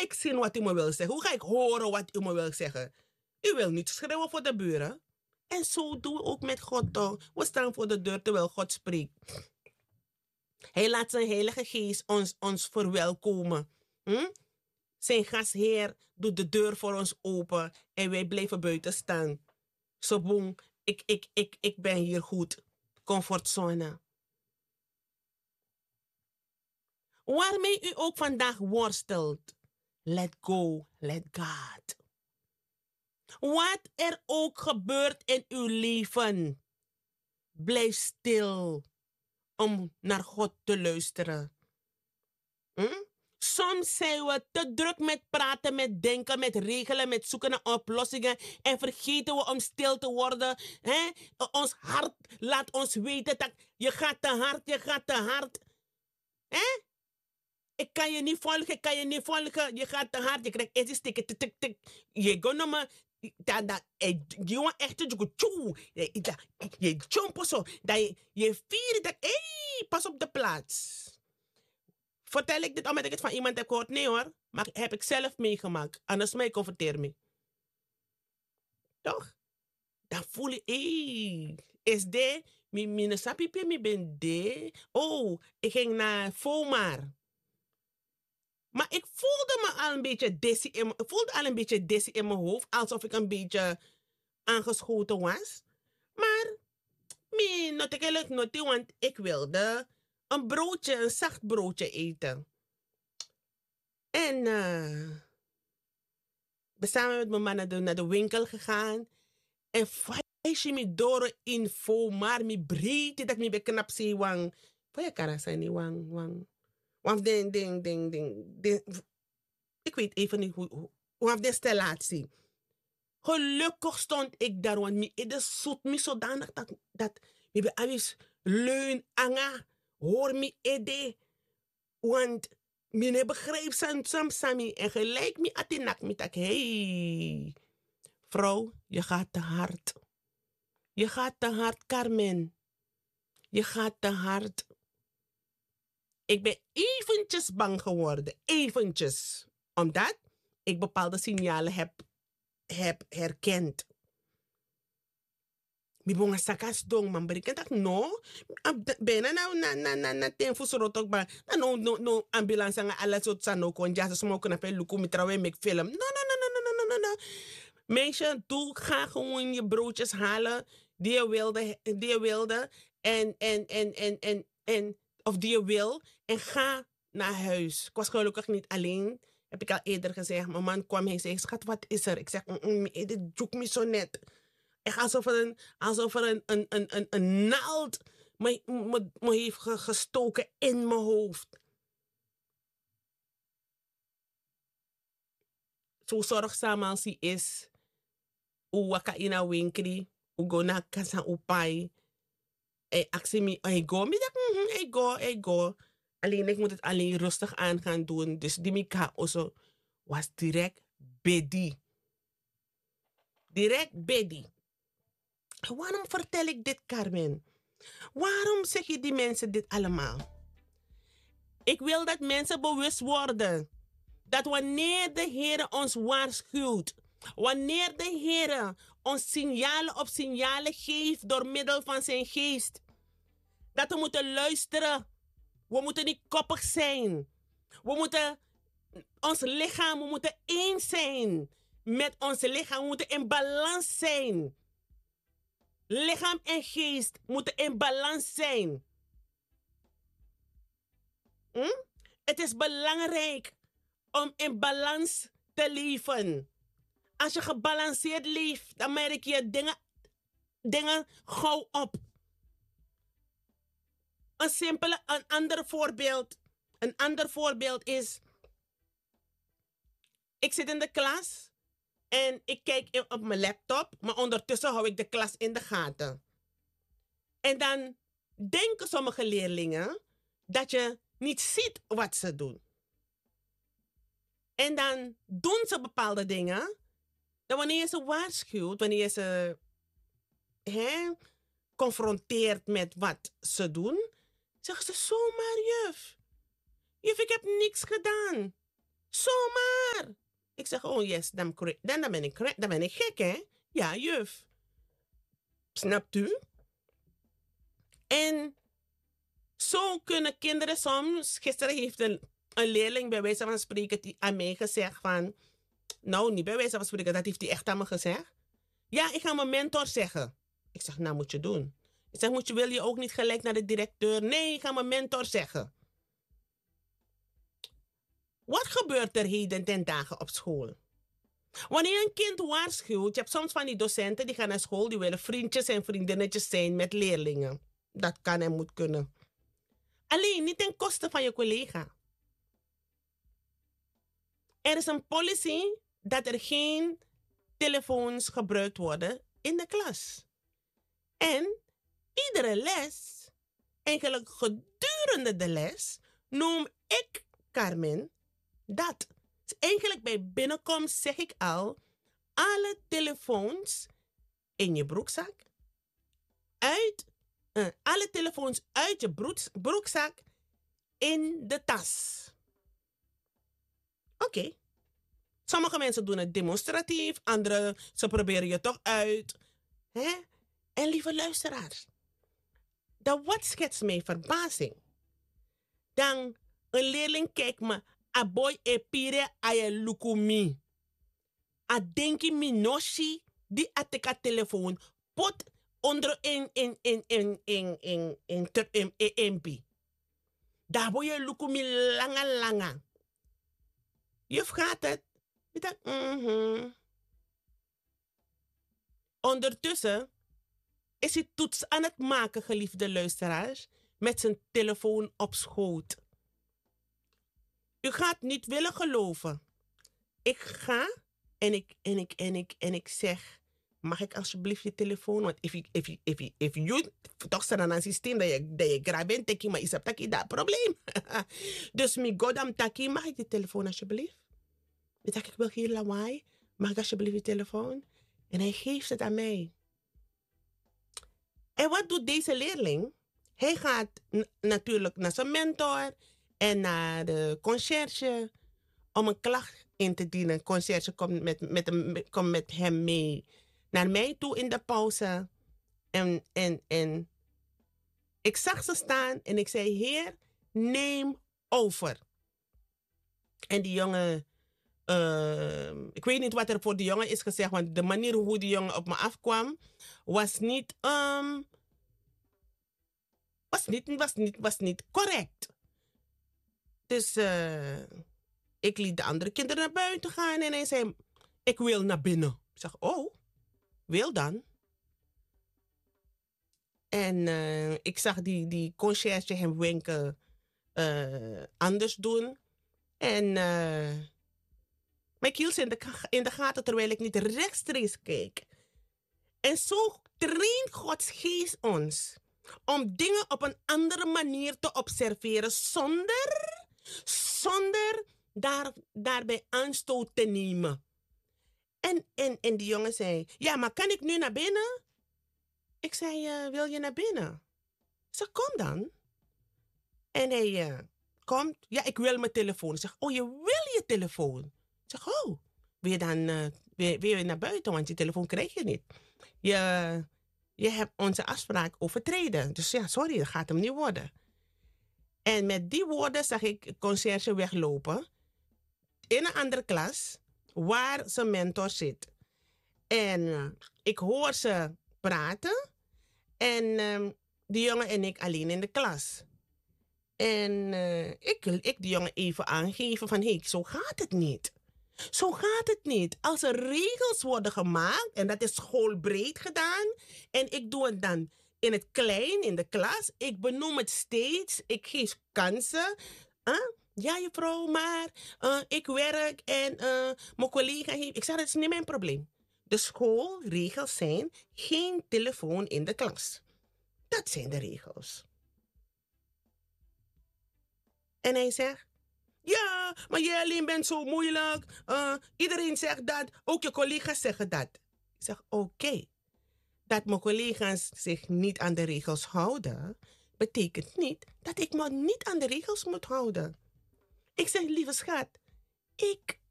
ik zien wat u me wil zeggen? Hoe ga ik horen wat u me wil zeggen? U wil niet schreeuwen voor de buren. En zo doen we ook met God toch. We staan voor de deur terwijl God spreekt. Hij laat zijn heilige geest ons verwelkomen. Hm? Zijn gastheer doet de deur voor ons open en wij blijven buiten staan. Zo boem, ik ben hier goed. Comfortzone. Waarmee u ook vandaag worstelt. Let go, let God. Wat er ook gebeurt in uw leven. Blijf stil om naar God te luisteren. Hm? Soms zijn we te druk met praten, met denken, met regelen, met zoeken naar oplossingen. En vergeten we om stil te worden. Hè? Ons hart laat ons weten dat je gaat te hard, je gaat te hard. Hè? Ik kan je niet volgen, ik kan je niet volgen. Je gaat te hard, je krijgt eerst tik, tik, tik, tik. Je gaat nog maar. Je want echt te doen. Je jump zo. Je viert dat. Hey, pas op de plaats. Vertel ik dit omdat ik het van iemand heb gehoord? Nee hoor, maar heb ik zelf meegemaakt. Anders mij confronteer me. Toch? Dan voel je, is de, mijn sapipe, mi ben de. Oh, ik ging naar Vomar. Maar ik voelde me al een beetje dizzy in mijn hoofd, alsof ik een beetje aangeschoten was. Maar, not want ik wilde een zacht broodje eten. En we samen met mijn man naar de winkel gegaan. En je me door info, maar me breed dat me beknap zie wang. Van je kara zijn die wang. Want ding. Ik weet even niet hoe of de stellatie. Gelukkig stond ik daar, want het zoet me zodanig dat me be avis leun anga, hoor me ede. Want me begreep sami en gelijk me atinak me tak, hey, vrouw, je gaat te hard. Je gaat te hard, Carmen. Je gaat te hard. Ik ben eventjes bang geworden. Eventjes. Omdat ik bepaalde signalen heb herkend. Mi bonga sakas dong man, maar ik dacht no, bijna na ten fusoro ook ba, no ambulance nga alles zo tsano kon ja ze smoken na pe luku mi trawe mek film. No. Meisje, ga gewoon je broodjes halen die je wilde en of die je wil en ga naar huis. Ik was gelukkig niet alleen. Heb ik al eerder gezegd. Mijn man kwam en zei, schat, wat is er? Ik zeg, dit zoekt me zo net. Echt alsof er een naald me heeft gestoken in mijn hoofd. Zo zorgzaam als hij is. Hoe waka ina winkri. Hoe go na kasa upai. Actie me, hij go. Ik go. Alleen, ik moet het alleen rustig aan gaan doen. Dus die mika also was direct bedi. Direct bedi. Waarom vertel ik dit, Carmen? Waarom zeg je die mensen dit allemaal? Ik wil dat mensen bewust worden. Dat wanneer de Heer ons waarschuwt. Wanneer de Heer ons signalen op signalen geeft door middel van zijn geest. Dat we moeten luisteren. We moeten niet koppig zijn. We moeten ons lichaam, we moeten één zijn met ons lichaam. We moeten in balans zijn. Lichaam en geest moeten in balans zijn. Het is belangrijk om in balans te leven. Als je gebalanceerd leeft, dan merk je dingen gauw op. Een ander voorbeeld is, ik zit in de klas en ik kijk op mijn laptop, maar ondertussen hou ik de klas in de gaten. En dan denken sommige leerlingen dat je niet ziet wat ze doen. En dan doen ze bepaalde dingen. Dan wanneer je ze waarschuwt, wanneer je ze confronteert met wat ze doen, zeggen ze zomaar, juf. Juf, ik heb niks gedaan. Zomaar. Ik zeg, oh yes, dan dan ben ik gek, hè? Ja, juf. Snapt u? En zo kunnen kinderen soms... Gisteren heeft een leerling bij wijze van spreken aan mij gezegd van... Nou, niet bij wijze van spreken, dat heeft hij echt aan me gezegd. Ja, ik ga mijn mentor zeggen. Ik zeg, nou moet je doen. Ik zeg, wil je ook niet gelijk naar de directeur? Nee, ik ga mijn mentor zeggen. Wat gebeurt er heden ten dagen op school? Wanneer een kind waarschuwt, je hebt soms van die docenten die gaan naar school, die willen vriendjes en vriendinnetjes zijn met leerlingen. Dat kan en moet kunnen. Alleen niet ten koste van je collega. Er is een policy dat er geen telefoons gebruikt worden in de klas. En iedere les, eigenlijk gedurende de les, noem ik, Carmen, dat. Dus eigenlijk bij binnenkomst zeg ik al, alle telefoons in je broekzak, alle telefoons uit je broekzak in de tas. Oké. Sommige mensen doen het demonstratief, anderen ze proberen je toch uit. Hè? En lieve luisteraars, wat schetst mij verbazing? Dan een leerling kijkt me, aboy epire aye lukumi. A denki minoshi die ateka telefoon pot onder in MP. Daar boy je lukumi langa. Juf gaat het. Ik dacht, Ondertussen is hij toets aan het maken, geliefde luisteraars, met zijn telefoon op schoot. U gaat niet willen geloven. Ik ga en ik zeg, mag ik alsjeblieft je telefoon? Want if you toch staan aan een systeem dat je graag bent, denk je, maar is dat probleem? Dus mi godam taki, mag ik je telefoon alsjeblieft? Ik dacht, ik wil geen lawaai. Mag ik alsjeblieft je telefoon? En hij geeft het aan mij. En wat doet deze leerling? Hij gaat natuurlijk naar zijn mentor en naar de conciërge om een klacht in te dienen. De conciërge komt met hem mee naar mij toe in de pauze. En ik zag ze staan en ik zei, Heer, neem over. En die jongen, ik weet niet wat er voor die jongen is gezegd, want de manier hoe die jongen op me afkwam, was niet correct. Dus ik liet de andere kinderen naar buiten gaan en hij zei, ik wil naar binnen. Ik zeg, oh, wil dan. En ik zag die conciërge hem wenken anders doen. En ik hield ze in de gaten terwijl ik niet rechtstreeks keek. En zo traint Gods geest ons om dingen op een andere manier te observeren zonder daarbij aanstoot te nemen. En die jongen zei, ja, maar kan ik nu naar binnen? Ik zei, wil je naar binnen? Ik zeg, kom dan. En hij komt, ja, ik wil mijn telefoon. Ik zeg, oh, je wil je telefoon? Ik zeg, oh, wil je dan wil je naar buiten, want je telefoon krijg je niet. Je hebt onze afspraak overtreden. Dus ja, sorry, dat gaat hem niet worden. En met die woorden zag ik conciërge weglopen in een andere klas waar zijn mentor zit. En ik hoor ze praten en die jongen en ik alleen in de klas. En ik die jongen even aangeven van, hey, zo gaat het niet. Zo gaat het niet. Als er regels worden gemaakt, en dat is schoolbreed gedaan, en ik doe het dan in het klein, in de klas, ik benoem het steeds, ik geef kansen. Ja, juffrouw, maar ik werk en mijn collega heeft... Ik zeg, dat is niet mijn probleem. De schoolregels zijn geen telefoon in de klas. Dat zijn de regels. En hij zegt, ja, maar jij alleen bent zo moeilijk. Iedereen zegt dat, ook je collega's zeggen dat. Ik zeg, oké. Dat mijn collega's zich niet aan de regels houden, betekent niet dat ik me niet aan de regels moet houden. Ik zeg, lieve schat, ik